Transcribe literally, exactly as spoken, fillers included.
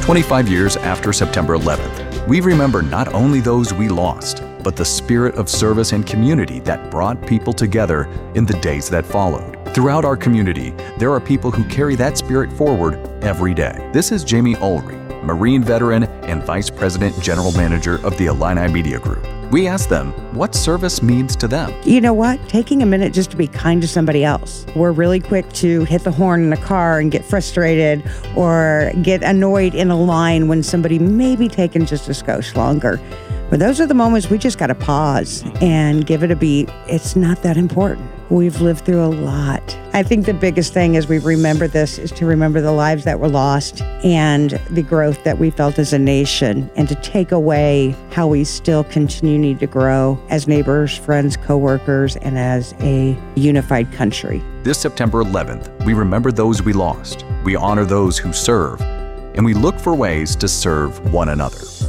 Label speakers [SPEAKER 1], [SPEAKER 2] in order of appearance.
[SPEAKER 1] twenty-five years after September eleventh, we remember not only those we lost, but the spirit of service and community that brought people together in the days that followed. Throughout our community, there are people who carry that spirit forward every day. This is Jamie Ulrey, Marine veteran and Vice President General Manager of the Illini Media Group. We asked them what service means to them.
[SPEAKER 2] You know what? Taking a minute just to be kind to somebody else. We're really quick to hit the horn in a car and get frustrated or get annoyed in a line when somebody may be taking just a skosh longer. But those are the moments we just got to pause and give it a beat. It's not that important. We've lived through a lot. I think the biggest thing as we remember this is to remember the lives that were lost and the growth that we felt as a nation, and to take away how we still continue to grow as neighbors, friends, coworkers, and as a unified country.
[SPEAKER 1] This September eleventh, we remember those we lost, we honor those who serve, and we look for ways to serve one another.